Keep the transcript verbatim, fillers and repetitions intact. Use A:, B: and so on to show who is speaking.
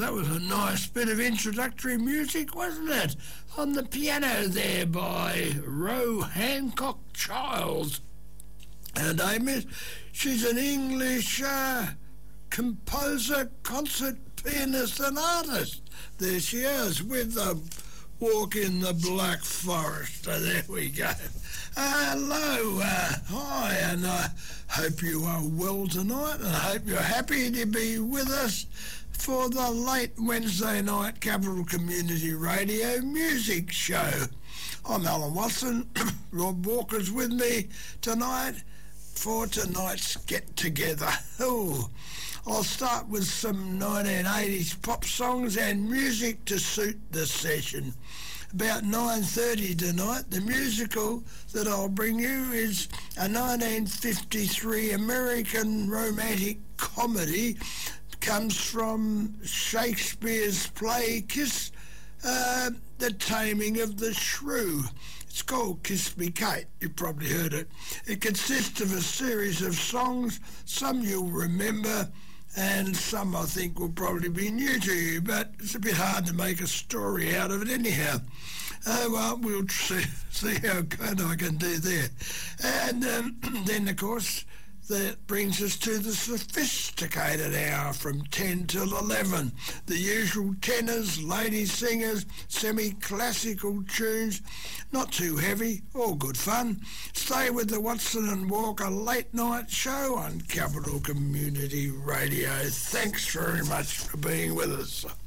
A: that was a nice bit of introductory music, wasn't it? On the piano there by Roe Hancock Childs. Her name is, she's an English uh, composer, concert pianist and artist. There she is with the Walk in the Black Forest. So there we go. Uh, hello, uh, hi, and I hope you are well tonight, and I hope you're happy to be with us for the late Wednesday night Capital Community Radio music show. I'm Alan Watson. Rob Walker's with me tonight for tonight's get-together. Oh, I'll start with some nineteen eighties pop songs and music to suit the session. About nine thirty tonight, the musical that I'll bring you is a nineteen fifty-three American romantic comedy. Comes from Shakespeare's play Kiss, uh, The Taming of the Shrew. It's called Kiss Me Kate. You've probably heard it. It consists of a series of songs. Some you'll remember, and some I think will probably be new to you, but it's a bit hard to make a story out of it anyhow. Uh, well, we'll see, see how good I can do there. And um, then, of course, that brings us to the sophisticated hour from ten till eleven. The usual tenors, lady singers, semi-classical tunes, not too heavy, all good fun. Stay with the Watson and Walker late night show on Capital Community Radio. Thanks very much for being with us.